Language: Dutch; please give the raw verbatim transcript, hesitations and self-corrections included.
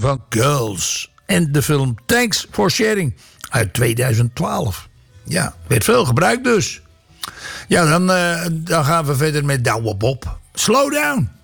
van Girls. En de film Thanks for Sharing uit tweeduizend twaalf. Ja, werd veel gebruikt dus. Ja, dan, uh, dan gaan we verder met Douwe Bob. Slow Down.